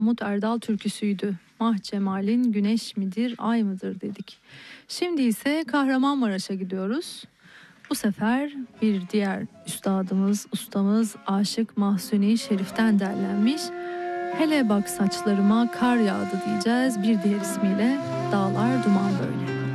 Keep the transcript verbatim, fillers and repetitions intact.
Umut Erdal türküsüydü. Mah cemalin güneş midir ay mıdır dedik. Şimdi ise Kahramanmaraş'a gidiyoruz. Bu sefer bir diğer üstadımız, ustamız Aşık Mahzuni Şerif'ten derlenmiş. Hele bak saçlarıma kar yağdı diyeceğiz. Bir diğer ismiyle Dağlar Duman Böyle.